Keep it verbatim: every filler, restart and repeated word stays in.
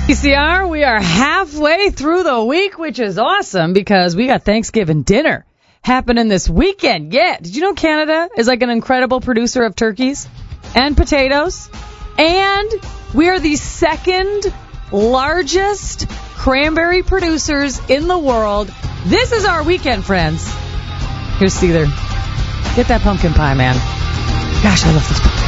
P C R, we are halfway through the week, which is awesome because we got Thanksgiving dinner happening this weekend. Yeah, did you know Canada is like an incredible producer of turkeys and potatoes? And we are the second largest cranberry producers in the world. This is our weekend, friends. Here's Cedar. Get that pumpkin pie, man. Gosh, I love this pie.